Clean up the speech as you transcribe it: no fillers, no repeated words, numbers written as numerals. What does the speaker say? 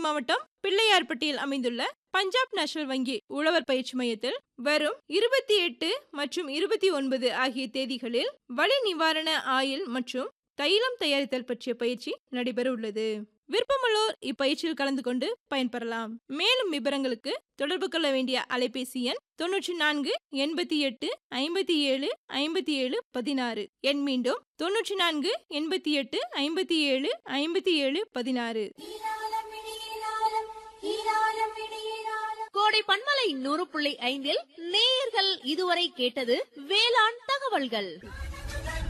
மாவட்டம் பிள்ளையார்பட்டியில் அமைந்துள்ள பஞ்சாப் நேஷனல் வங்கி உழவர் பயிற்சி மையத்தில் வரும் 28 மற்றும் 29 ஆகிய தேதிகளில் வலி நிவாரண ஆயில் மற்றும் தைலம் தயாரித்தல் பற்றிய பயிற்சி நடைபெற உள்ளது. விருப்பமுள்ளோர் இப்பயிற்சியில் கலந்து கொண்டு பயன்பெறலாம். மேலும் விவரங்களுக்கு தொடர்பு கொள்ள வேண்டிய அலைபேசி எண் 94 88 57 57 16. எண் மீண்டும் 94 88 57 57 16. கோடை பண்பலை 100.5 நேயர்கள் இதுவரை கேட்டது வேளாண் தகவல்கள்.